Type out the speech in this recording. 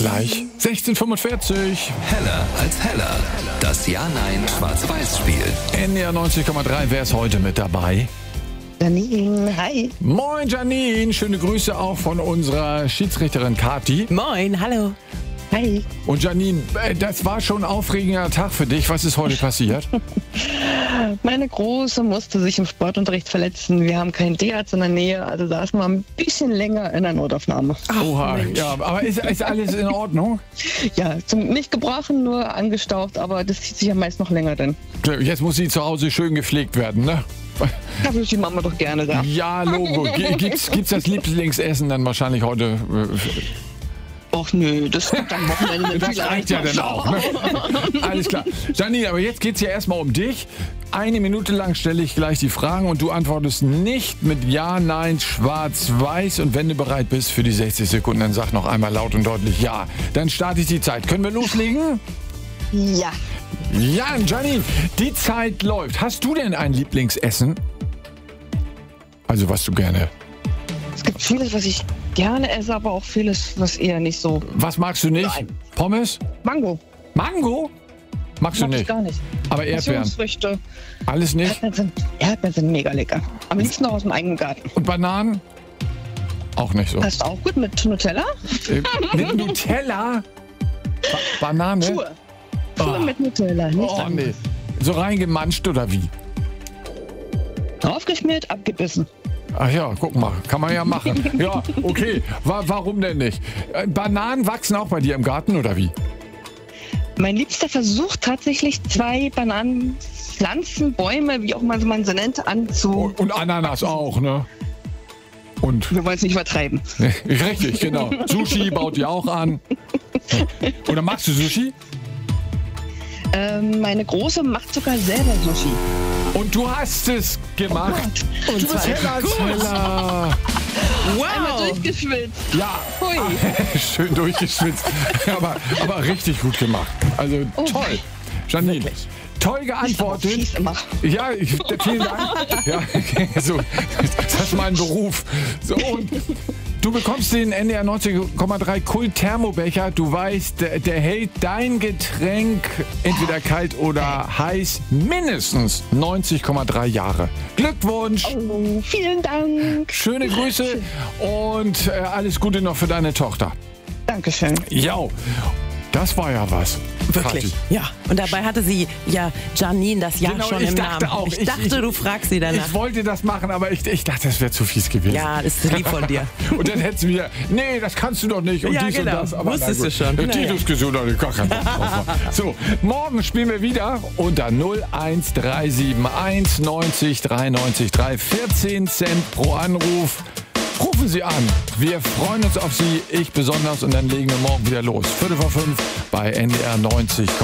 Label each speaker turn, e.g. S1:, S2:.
S1: gleich. 16:45.
S2: Heller als Heller. Das Ja-Nein-Schwarz-Weiß-Spiel.
S1: NDR 90,3. Wer ist heute mit dabei?
S3: Janine, hi.
S1: Moin Janine, schöne Grüße auch von unserer Schiedsrichterin Kathi.
S4: Moin, hallo.
S3: Hi.
S1: Und Janine, das war schon ein aufregender Tag für dich. Was ist heute passiert?
S3: Meine Große musste sich im Sportunterricht verletzen. Wir haben keinen Tierarzt in der Nähe, also saßen wir ein bisschen länger in der Notaufnahme.
S1: Oha, ja, aber ist alles in Ordnung?
S3: Ja, nicht gebrochen, nur angestaucht, aber das zieht sich ja meist noch länger dann.
S1: Jetzt muss sie zu Hause schön gepflegt werden, ne?
S3: Da würde die Mama doch gerne da.
S1: Ja, Logo. Gibt's das Lieblingsessen dann wahrscheinlich heute?
S3: Och nö, das kommt am Wochenende.
S1: Das reicht ja dann auch, ne? Alles klar. Janine, aber jetzt geht's ja erstmal um dich. 1 Minute lang stelle ich gleich die Fragen und du antwortest nicht mit Ja, Nein, Schwarz, Weiß. Und wenn du bereit bist für die 60 Sekunden, dann sag noch einmal laut und deutlich Ja. Dann starte ich die Zeit. Können wir loslegen?
S3: Ja.
S1: Ja, Janine, die Zeit läuft. Hast du denn ein Lieblingsessen? Also was du gerne...
S3: Es gibt vieles, was ich gerne esse, aber auch vieles, was eher nicht so.
S1: Was magst du nicht?
S3: Nein.
S1: Pommes?
S3: Mango.
S1: Mango? Magst du
S3: Mag ich
S1: nicht?
S3: gar nicht.
S1: Aber Erdbeeren?
S3: Passionsfrüchte.
S1: Alles nicht?
S3: Erdbeeren sind mega lecker. Am liebsten noch aus dem eigenen Garten.
S1: Und Bananen? Auch nicht so.
S3: Passt auch gut mit Nutella.
S1: Mit Nutella? Banane?
S3: Pur mit Nutella. Nicht
S1: Oh nee. So reingemanscht oder wie?
S3: Aufgeschmiert, abgebissen.
S1: Ach ja, guck mal, kann man ja machen. Ja, okay. Warum denn nicht? Bananen wachsen auch bei dir im Garten oder wie?
S3: Mein Liebster versucht tatsächlich 2 Bananenpflanzen, Bäume, wie auch man sie nennt, anzu...
S1: Und Ananas auch, ne? Und
S3: Wir wollen es nicht übertreiben.
S1: richtig, genau. Sushi baut ihr auch an. Oder magst du Sushi?
S3: Meine Große macht sogar selber Sushi.
S1: Und du hast es gemacht.
S3: Und
S1: Du bist heller als heller.
S3: Einmal
S4: Wow.
S3: durchgeschwitzt.
S1: Ja,
S3: Hui.
S1: schön durchgeschwitzt. aber richtig gut gemacht. Also toll. Janine,
S4: Wirklich.
S1: toll
S3: Aber
S1: geantwortet.
S3: fies immer.
S1: Ja, vielen Dank. Ja, so, das ist mein Beruf. So, und du bekommst den NDR 90,3 Kult-Thermobecher. Du weißt, der hält dein Getränk entweder kalt oder heiß mindestens 90,3 Jahre. Glückwunsch,
S3: Oh, vielen Dank.
S1: schöne Grüße und alles Gute noch für deine Tochter.
S3: Dankeschön.
S1: Ja, das war ja was.
S4: Wirklich.
S1: Kathi.
S4: Ja. Und dabei hatte sie ja Janine das Ja
S1: Genau,
S4: schon
S1: ich
S4: im
S1: dachte
S4: Namen.
S1: auch,
S4: Ich dachte, du fragst sie danach.
S1: Ich wollte das machen, aber ich dachte, das wäre zu fies gewesen.
S4: Ja, das ist lieb von dir.
S1: Und dann hättest du wieder, nee, das kannst du doch nicht. Und
S4: Ja,
S1: dies
S4: genau.
S1: und das. Aber
S4: Wusstest
S1: na
S4: du
S1: gut.
S4: schon.
S1: Die
S4: Naja.
S1: Diskussion hatte ich gar keinen Bock drauf. So, morgen spielen wir wieder unter 01371 90 93 3. 14 Cent pro Anruf. Rufen Sie an. Wir freuen uns auf Sie, ich besonders. Und dann legen wir morgen wieder los. 4:45 bei NDR 90,3.